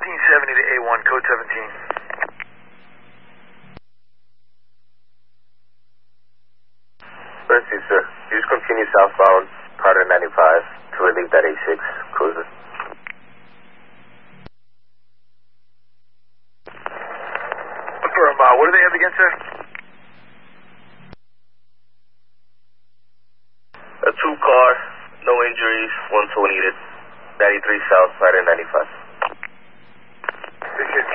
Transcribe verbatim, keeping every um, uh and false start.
fifteen seventy to A one, code seventeen. Mercy, sir. Please continue southbound, Carter ninety-five, to relieve that A six cruiser. Confirm, uh, what do they have again, sir? A two car, no injuries, one tow needed. ninety-three south, Carter ninety-five. Appreciate it.